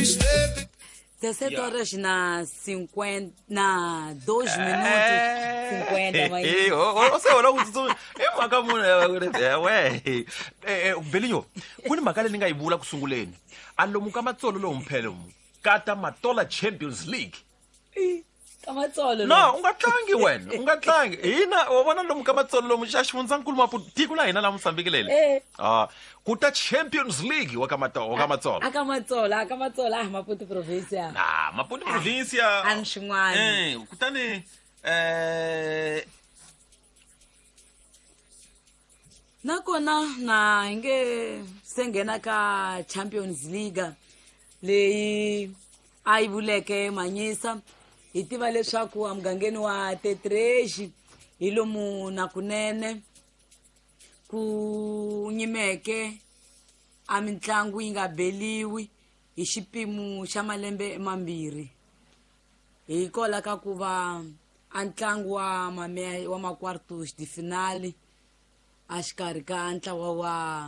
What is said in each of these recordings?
17 horas na 50, na 2 minutos 50 manhã. Você olha o som, é makamuna we. Belinho, kuni makale ningayibula kusunguleni. Alomuka amatsolo lo umphelo mu. Kata matola Champions League. Kamatsolo. No, ungatlangi wena, ungatlangi. Hina wabona lo mukamatsolo lo mushashifundza nkulumo tiko la hina la Mozambique lele. Kuta Champions League wakamatsolo. Akamatsolo Maputo provincia. Maputo provincia. Anshimwani. Kutani nakona na inge sengena ka Champions League leyi ayibuleke manyisa itiva leswaku amugangeni wa T3 hi lomu na kunene ku nyimeke a mitlangu yi nga beliwi hi xipimu xa malembe mambirhi hi kola ka ku va a ntlangu wa makwartos di finale a xikarhi ka ntlawa wa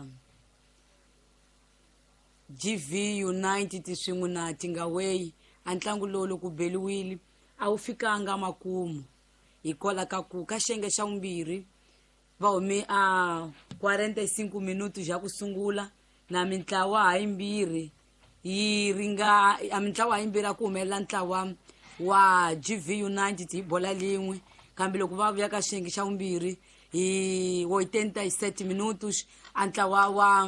GV United swin'we na Tingaway a ntlangu lowu loko beliwile a wu fikanga makumu hi kola ka ku ka xiyenge xa vumbirhi va hume a 45 minutos ya ku sungula na mitlawa hayimbirhi a mitlawa hayimbirhi a ku humelela ntlawa wa GV United hi bola lin'we kambe loko va vuya ka xiyenge xa vumbirhi hi 87 minutos a ntlawa wa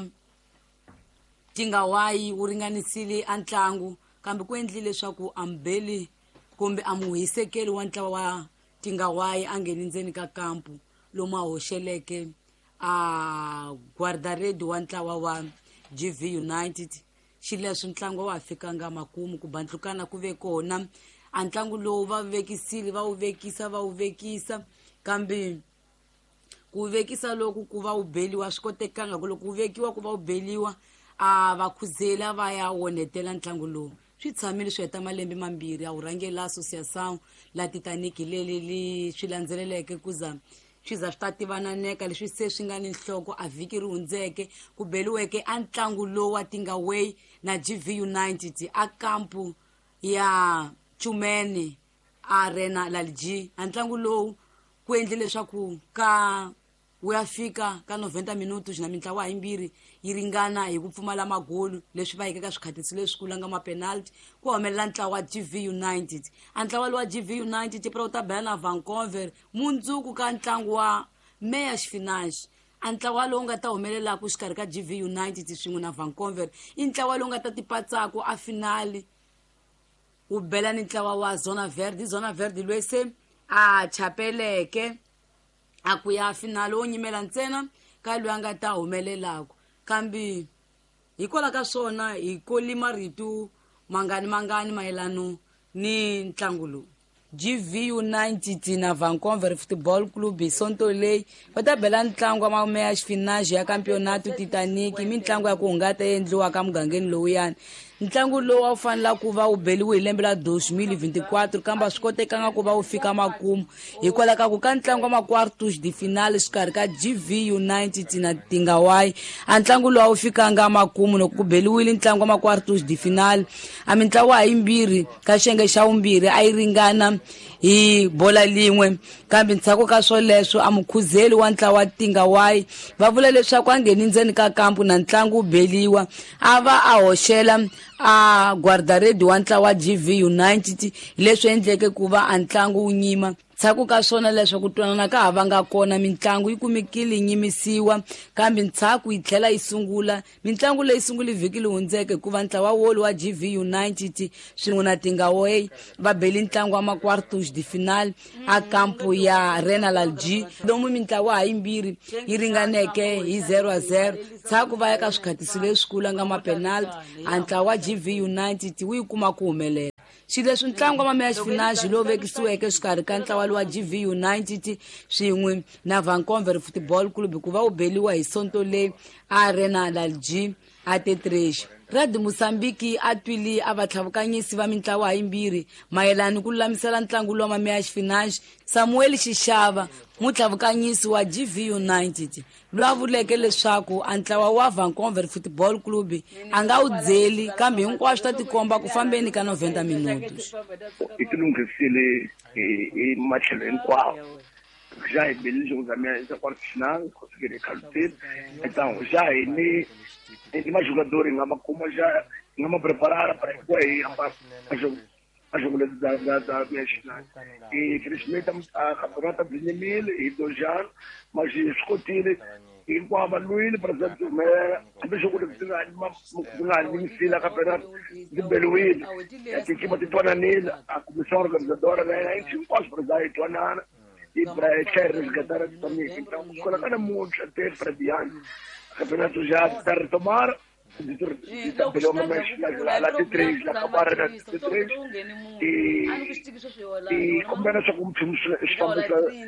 Tingaway wu ringanisile a ntlangu kambe ku endlile leswaku ambeli kumbe amuhisekeli wa ntlawa wa Tingaway a ngheni ndzeni ka kampu lomu a hoxeleke a guardared wa ntlawa wa GV United xileswi ntlangu wa fikanga makumu ku bantlukana ku ve kona a ntlangu lowu va vekisile va wu vekisa kambe ku vekisa loku ku va wu beliwa swi kotekanga ku loko ku vekiwa ku va wu beliwa a vakhuzela va ya wonetela ntlangu lowu swi tshamile swi heta malembe mambirhi a wu rhangela Associação la Titanic leli swi landzeleleke kuza swi za swi ta tivananeka leswi se swi nga ni nhloko a vhiki ri hundzeke ku beliweke a ntlangu lowu wa Tingaway na GV United a kampu ya Chumene Arena Lalji a ntlangu lowu ku endle leswaku ka wu ya fika ka 90 minutos na mitlawa hayimbirhi yi ringana hi ku pfumala magolu leswi va yikeka swikhatisi leswi kulanga mapenalty ku humelela ntlawa wa GV United a ntlawa lowa GV United pro ta bela na Vancouver mundzuku ka ntlangu wa Meya Xifinaxi a ntlawa lowu nga ta humelela ku xikarhi ka GV United swin'we na Vancouver i ntlawa lowu nga ta tipatsako a finale wu bela ni ntlawa wa Zona Verde lwese a chapeleke a ku ya finale wo nyimela ntsena ka loyi a nga ta humelelako kambe hikola ka swona hi kolima ritu mangani mayelano ni ntlangu lowu GV United na Vancouver Football Club hi sonto leyi va ta bela ntlangu wa Meya Xifinaxi ya Campeonato Titanic mitlangu ya ku hungata endliwa ka mugangeni lowuyani ntlangu lowu a wu fanela ku va wu beliwe hi lembe la 2024 kambe swi kotekanga ku va wu fika makumu hikwalaho ka ku ka ntlangu wa makwartos di finale xikarhi ka GV United na Tingaway a ntlangu lowu a wu fikanga makumu loko ku beliwile ntlangu wa makwartos di finale a mitlawa hayimbirhi ka xiyenge xa vumbirhi a yi ringana hi bola lin'we kambe ntsako ka swoleswo a mukhuzeli wa ntlawa wa Tingaway va vula leswaku a ngheni ndzeni ka kampu na ntlangu wu beliwa a va a hoxela a guardared wa ntlawa wa GV United leswi endleke ku va a ntlangu wu nyima ntshaku ka swona leswo ku twanana ka hava nga kona mitlangu yi kumekile yi nyimisiwa kambe ntshaku yi tlhela yi sungula mitlangu leyi sunguli vhiki li hundzeke hikuva ntlawa wolu wa GV United swin'we na Tingaway va beli ntlangu wa makwartos di finale a kampu ya Arena Lalji lomu mitlawa hayimbirhi yi ringaneke hi 0-0 ntshaku va ya ka swikhatisi leswikulu nga mapenalty a ntlawa wa GV United wu yi kuma ku humelela xileswi ntlangu wa Meya Xifinaxi lowu vekisiweke xikarhi ka ntlawa wa GV United swin'we na Vancouver Football Club ku va wu beliwa hi sonto leyi a Arena Lalji a T3 Red Mozambique a twile a vatlhavukanyisi va mitlawa himbirhi mayelani ku lulamisela ntlangu lowu wa meya xifinanxi. Samuel Xixava, mutlavukanyisi wa GV United, loyi a vuleke leswaku a ntlawa wa Vancouver Football Club a nga wu dzeli kambe hinkwaswo ta tikomba ku fambeni ka 90 minutos. I tilunghisile hi matlhelo hinkwawo. Já é bem jogo da minha quarta final, consegui calcer. Então, já é nem mais jogadores, não me preparar para a jogo da minha final. E infelizmente a campeonato de 2000 e 2 anos, mas escutei e com a Manuel para fazer o jogo de final, campeonato de Beluíno, a equipe de Tonanil, a comissão organizadora, a gente não pode fazer Tonana. E para resgatar também. Então, colocando muito até para diante. O campeonato já está a retomar. Pelo menos lá de 3, na Câmara de 3. E combina-se com estamos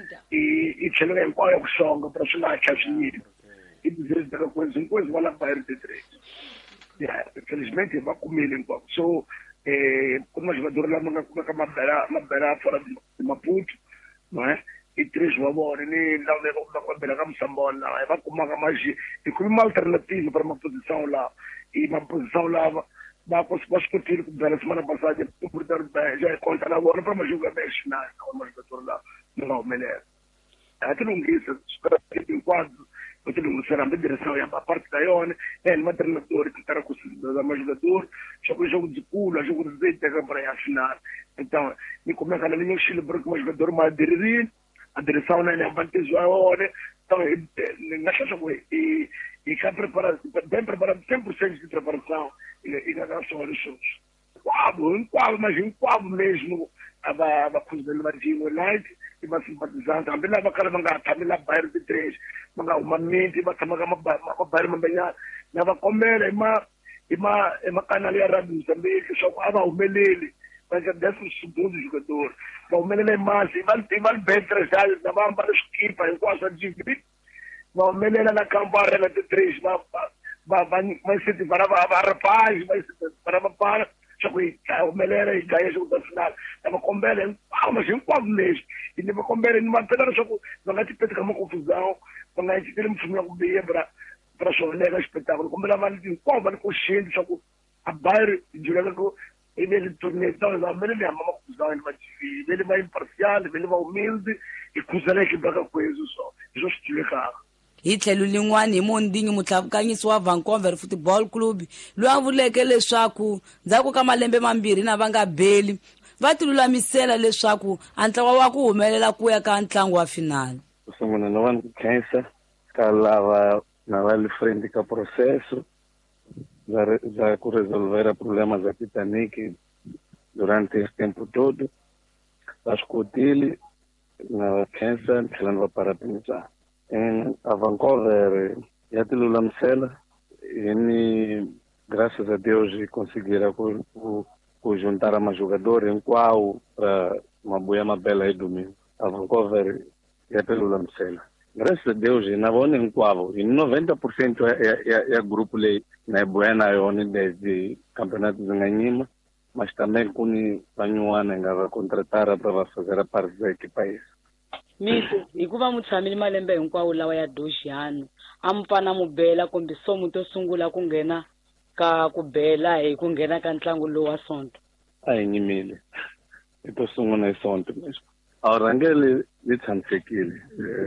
e chegando em qual é o som para chegar a Chile. E dizer que coisa vai lá para de 3. Infelizmente, vai comer em qual. Só, como jogador lá, uma beira fora de Maputo, não é? E 3 valores, nem não pegamos Sambona, vai com uma alternativa para uma posição lá. E uma posição lá, vai discutir com a semana passada, já é contra agora para uma jogar bem final, como jogador lá, não é melhor. Até não disse, espero que enquanto eu tenho será a direção e a parte da ION, é uma treinador que está com o jogador, jogo de pulo, jogo de zeite, para a final. Então, me começa na linha Chile, porque o jogador mais aderir. A direção não é vantagem agora, então nessa coisa e está preparado, bem preparado, 100% de preparação e da sua lições. Mas em qual mesmo a coisa do Martinho United e vai simpatizar, também lá vai manga, também lá bairro de 3, manga uma mente, vai tomar uma bairro manhã, lá vai comer uma canalha de Moçambique, só para o melele. Mas é desse segundo jogador. O Melele é mais, e vai bem trazer, vai para a equipa, eu gosto de vir. O Melele na campanha de 3, vai se para rapaz, vai se para. Só que o Melele ganha o jogo da final. Estava com Belém, mas em qual mês? E depois com Belém, numa pedra, só que não é tipo de uma confusão, não é tipo de uma bia para só ler espetáculo. Como ela vai em qual vai consciente, só que a bairro de jogador. Ele torneio, então, ele é uma confusão, ele vai imparcial, ele vai humilde e cruzar que para coisa só. Isso explica. Hi tlhelo lin'wana hi Mondingi, mutlavukanyisi wa Vancouver Football Club, loyi a vuleke leswaku ndzhaku ka malembe mambirhi na va nga beli va tilulamisela leswaku a ntlawa wa ku humelela ku ya ka ntlangu wa finale. Ku sungula no va ni ku khensa ka lava na va le frente ka processo já que resolver problemas da Titanic durante esse tempo todo. Acho que o Tile, na Kensa, ela vai parabenizar. A Vancouver, já te lulamsela, e graças a Deus conseguiram juntar a mais jogadores em qual para uma boa bela aí domingo. A Vancouver já te lulamsela. Graças a Deus, na Bona em qual, e 90% é grupo ali na Buena desde campeonato de Ganhima, mas também com o Panyuana vai contratar para fazer a parte da equipa. Misi, hikuva mutshami malembe hinkwawo lawa ya doxiyano a mi pfana mu bela kumbe somo to sungula ku nghena ka ku bela hi ku nghena ka ntlangu lowu wa sonto. A hi nyimile i to sungula hi sonto mesmo a rhangeli li tshamisekile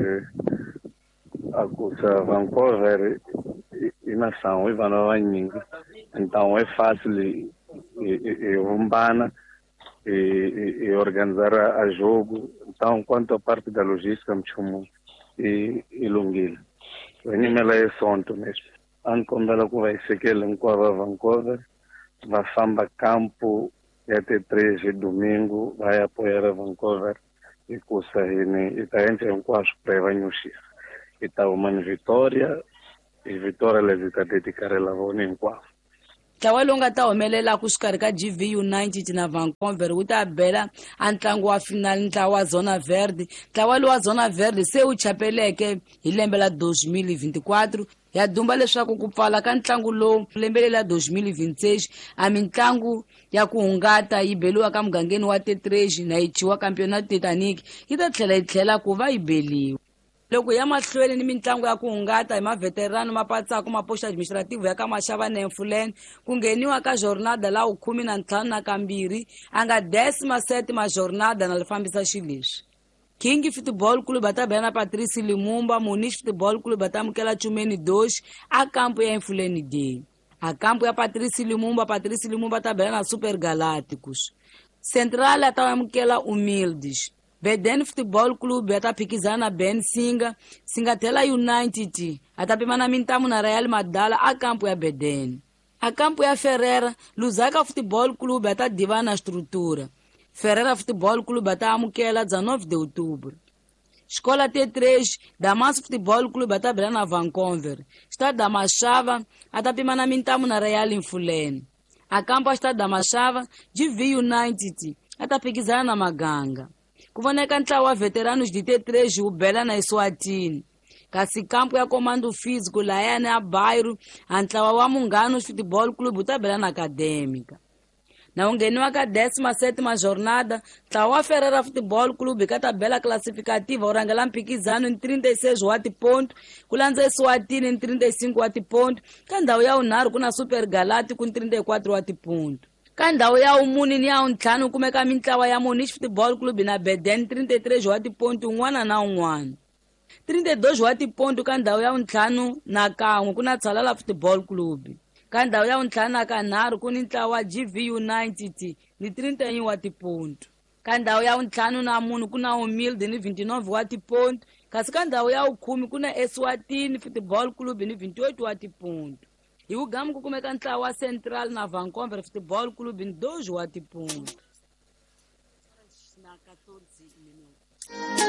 a ku sa Vancouver i na sangu i vana vanyingi então é fácil e rombana e organizar a jogo. Então, quanto à parte da logística, me e ilungile. Venimela é sonto mesmo. Quando ela vai ser que ela enquadra Vancouver, vai samba campo até 3 de domingo, vai apoiar a Vancouver e custa e tá entre um quase para vai no X. E tá uma vitória e vitória ela está dedicada ela vai em quase. Ntlawa lowu nga ta humelela ku xikarhi ka GV United na Vancouver wu ta bela a ntlangu wa finale ntlawa wa Zona Verde. Ntlawa lowu wa Zona Verde se wu chapeleke hi lembe la 2024 ya dumba leswaku ku pfala ka ntlangu lowu lembe la 2026 a mitlangu ya ku hungata yi beliwa ka mugangeni wa Tetrage na yi chiwa Campeonato Titanic yi ta tlhela yi tlhela ku va yi beliwa. Loko ya mahlweni ni mitlangu ya ku hungata hi maveterano ma patsaka maposto administrativo ya ka Mashava na Mfuleni ku ngheniwa ka jornada la 15 na kambirhi a nga 17 jornada na lifambisa xileswi. King Football Club bata bena Patrice Lumumba, Munish Football Club bata amukela Chumeni 2 a campo ya Mfuleni Day. A campo ya Patrice Lumumba ta bena Super Galácticos. Central ata amukela Humildes. Beden Football Club bata phikizana Ben Singatela United atapimana mintamu na Real Madala a campo ya Beden. A campo ya Ferreira, Lusaka Football Club bata diva na estrutura. Ferreira Futebol Clube bata amukela 19 de outubro. Escola T3, Damaso Futebol Clube bata na Vancouver. Estado da Machava, atapimana mintamu na Real Mfuleni. A campo Estado da Machava, GV United, atapikizana na Maganga. Kuvoneka ntlawa veteranos de T3 ubela na Eswatini. Kasi campo ya comando físico Laiane a bairro, a ntlawa wa Munganos Futebol Clube utabela na Acadêmica. Na ungeniwa ka 17ª jornada, Tlawa Ferreira Futebol Clube ka tabela classificativa orangela mpikizano em 36 wati ponto, kulanza Eswatini em 35 wati ponto, ka ndawu ya unharu kuna Super Galati com 34 wati ponto. Ka ndawu ya umuni ni ya untlhanu kumeka mintlawa ya Munish Futebol Clube na Beden 33 wati ponto un'wana na un'wana. 32 wati ponto ka ndawu ya untlhanu na kan'we kuna Tsalala Futebol Clube. Ka ndawu ya untlhanu na kanharhu ku ni ntlawa GV United ni 31 wati ponto. Ka ndawu ya untlhanu na mune ku na Humilde ni 29 wati ponto, kasi ka ndawu ya ukhumi ku na Eswatini Football Club ni 28 wati ponto. Hi Ugamu ku kumeka ntlawa Central na Vancouver Football Club ni 2 wati ponto.